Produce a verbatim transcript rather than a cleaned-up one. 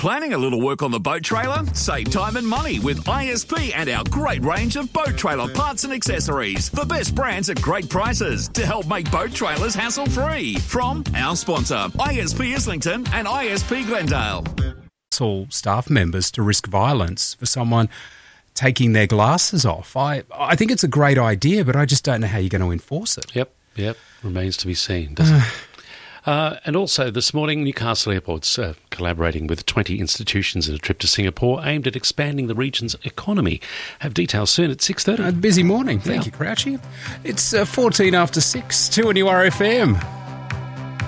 planning a little work on the boat trailer? Save time and money with I S P and our great range of boat trailer parts and accessories. The best brands at great prices to help make boat trailers hassle-free. From our sponsor, I S P Islington and I S P Glendale. All staff members to risk violence for someone taking their glasses off. I, I think it's a great idea, but I just don't know how you're going to enforce it. Yep, yep. Remains to be seen, doesn't it? Uh, and also this morning, Newcastle Airport's uh, collaborating with twenty institutions in a trip to Singapore aimed at expanding the region's economy. Have details soon at six thirty. A busy morning. Thank Yeah. you, Crouchy. It's uh, fourteen after six, two on your R F M.